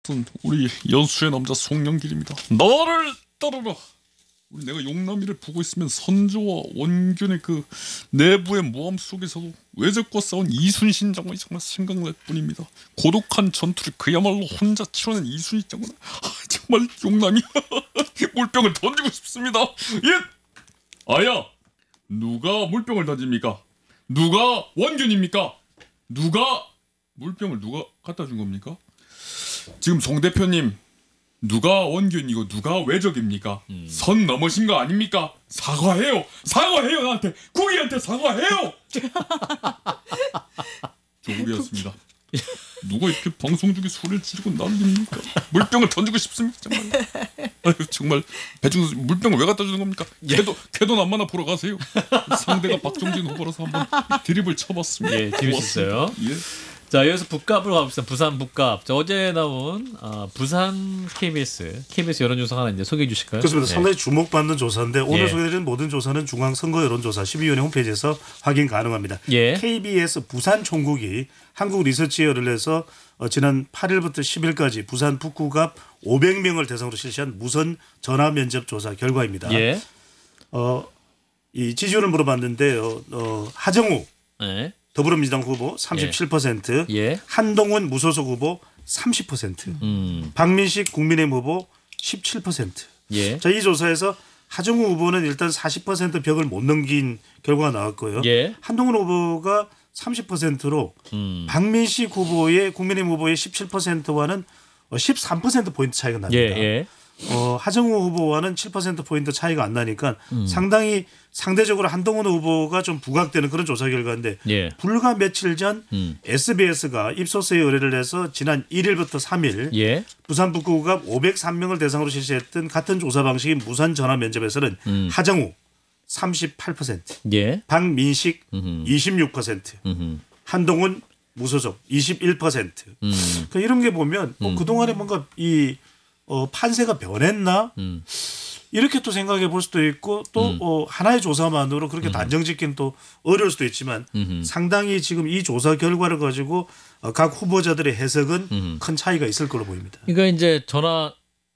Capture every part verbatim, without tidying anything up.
우리 여수의 남자 송영길입니다. 나를 따르라. 우리 내가 용남이를 보고 있으면 선조와 원균의 그 내부의 모함 속에서도 외적과 싸운 이순신 장군이 정말 생각날 뿐입니다. 고독한 전투를 그야말로 혼자 치러낸 이순신 장군, 아, 정말 용남이 물병을 던지고 싶습니다. 예, 아야, 누가 물병을 던집니까? 누가 원균입니까? 누가 물병을 누가 갖다 준 겁니까? 지금 송 대표님, 누가 원균이고 누가 외적입니까? 음. 선 넘으신 거 아닙니까? 사과해요. 사과해요. 나한테. 국이한테 사과해요. 조국이었습니다. 누가 이렇게 방송 중에 소리를 지르고 난립니까? 물병을 던지고 싶습니다. 정말. 아유, 정말 배중수 물병을 왜 갖다 주는 겁니까? 예. 캐도 캐도 남마나 보러 가세요. 상대가 박종진 후보라서 한번 드립을 쳐봤습니다. 예, 재밌었어요. 예. 자, 여기서 북값으로 가봅시다. 부산 북값. 자, 어제 나온 어, 부산 케이비에스 케이비에스 여론조사 하나 이제 소개해 주실까요? 그렇습니다. 네. 상당히 주목받는 조사인데 오늘 예. 소개해드린 모든 조사는 중앙선거여론조사 십이위원회 홈페이지에서 확인 가능합니다. 예. 케이비에스 부산 총국이 한국 리서치에 의해서 어, 지난 팔일부터 십일까지 부산 북구갑 오백 명을 대상으로 실시한 무선 전화 면접 조사 결과입니다. 예. 어, 이 지지율을 물어봤는데요. 어, 하정우 네. 더불어민주당 후보 삼십칠 퍼센트, 예. 한동훈 무소속 후보 삼십 퍼센트, 음. 박민식 국민의힘 후보 십칠 퍼센트. 예. 자, 이 조사에서 하정우 후보는 일단 사십 퍼센트 벽을 못 넘긴 결과가 나왔고요. 예. 한동훈 후보가 삼십 퍼센트로 음. 박민식 후보의 국민의힘 후보의 십칠 퍼센트와는 십삼 퍼센트 포인트 차이가 납니다. 예. 예. 어, 하정우 후보와는 칠 퍼센트 포인트 차이가 안 나니까 음. 상당히 상대적으로 한동훈 후보가 좀 부각되는 그런 조사 결과인데 예. 불과 며칠 전 음. 에스비에스가 입소스에 의뢰를 해서 지난 일일부터 삼일 예. 부산 북구갑 오백삼 명을 대상으로 실시했던 같은 조사 방식인 무선 전화 면접에서는 음. 하정우 삼십팔 퍼센트, 예. 박민식 음흠. 이십육 퍼센트, 음흠. 한동훈 무소속 이십일 퍼센트. 음. 그러니까 이런 게 보면 어, 그동안에 뭔가 이 어, 판세가 변했나? 음. 이렇게 또 생각해 볼 수도 있고 또 음. 어, 하나의 조사만으로 그렇게 음. 단정 짓기는 또 어려울 수도 있지만 음흠. 상당히 지금 이 조사 결과를 가지고 어, 각 후보자들의 해석은 음흠. 큰 차이가 있을 걸로 보입니다. 그러니까 이제 전화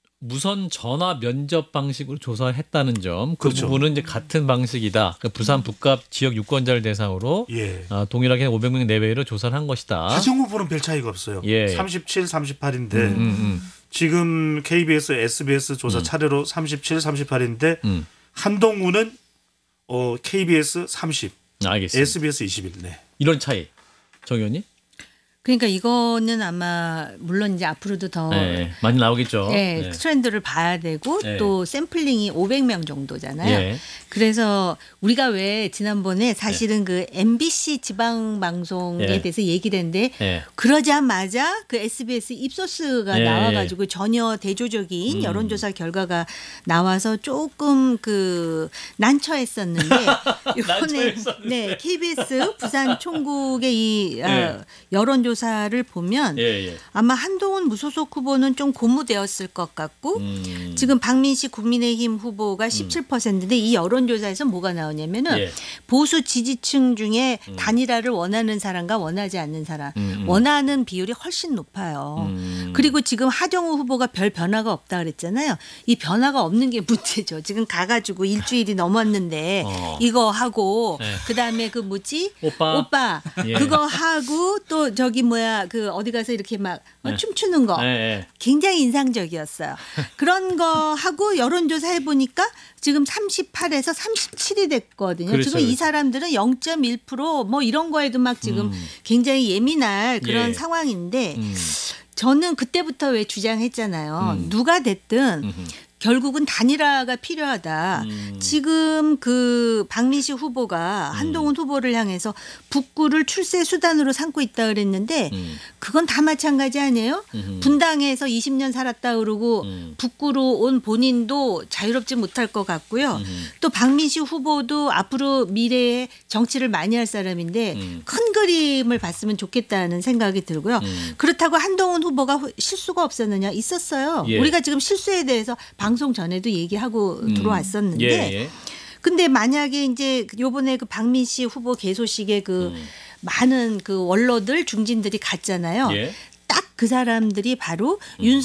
무선 전화 면접 방식으로 조사했다는 점, 그 그렇죠. 부분은 이제 같은 방식이다. 그러니까 부산 북갑 지역 유권자를 대상으로 예. 아, 동일하게 오백 명 내외로 조사를 한 것이다. 하정우 후보는 별 차이가 없어요. 예. 삼십칠, 삼십팔인데 음, 음, 지금 케이비에스, 에스비에스 조사 음. 차례로 삼십칠, 삼십팔인데 음. 한동훈은 어, 케이비에스 삼십, 알겠습니다. 에스비에스 이십일. 네. 이런 차이, 정 의원님? 그러니까 이거는 아마 물론 이제 앞으로도 더 네, 많이 나오겠죠. 네, 네. 트렌드를 봐야 되고 네. 또 샘플링이 오백 명 정도잖아요. 예. 그래서 우리가 왜 지난번에 사실은 그 엠비씨 지방 방송에 예. 대해서 얘기를 했는데 예. 그러자마자 그 에스비에스 입소스가 예. 나와가지고 전혀 대조적인 음. 여론조사 결과가 나와서 조금 그 난처했었는데 이번에 난처했었는데. 네 케이비에스 부산 총국의 이 어, 예. 여론조사를 보면 예, 예. 아마 한동훈 무소속 후보는 좀 고무되었을 것 같고 음. 지금 박민식 국민의힘 후보가 십칠 퍼센트인데 이 여론조사에서 뭐가 나오냐면은 예. 보수 지지층 중에 단일화를 원하는 사람과 원하지 않는 사람 음, 음. 원하는 비율이 훨씬 높아요. 음. 그리고 지금 하정우 후보가 별 변화가 없다 그랬잖아요. 이 변화가 없는 게 문제죠. 지금 가가지고 일주일이 넘었는데 어. 이거 하고 네. 그다음에 그 뭐지 오빠. 오빠 예. 그거 하고 또 저기 뭐야 그 어디 가서 이렇게 막 어, 네. 춤추는 거 예, 예. 굉장히 인상적이었어요. 그런 거 하고 여론조사 해보니까 지금 삼십팔에서 삼십칠이 됐거든요. 그렇죠, 지금 이 그렇죠. 사람들은 영 점 일 퍼센트 뭐 이런 거에도 막 지금 음. 굉장히 예민할 그런 예. 상황인데 음. 저는 그때부터 왜 주장했잖아요. 음. 누가 됐든 음흠. 결국은 단일화가 필요하다. 음. 지금 그 박민식 후보가 한동훈 후보를 향해서 북구를 출세 수단으로 삼고 있다 그랬는데 음. 그건 다 마찬가지 아니에요? 음흠. 분당에서 이십 년 살았다 그러고 음. 북구로 온 본인도 자유롭지 못할 것 같고요. 음흠. 또 박민식 후보도 앞으로 미래에 정치를 많이 할 사람인데 음. 큰 그림을 봤으면 좋겠다는 생각이 들고요. 음. 그렇다고 한동훈 후보가 실수가 없었느냐? 있었어요. 예. 우리가 지금 실수에 대해서 방송 전에도 얘기하고 음. 들어왔었는데 예, 예. 근데 만약에 이제 요번에 그 박민식 후보 개소식에 그 음. 많은 그 원로들 중진들이 갔잖아요. 예. 딱 그 사람들이 바로 음. 윤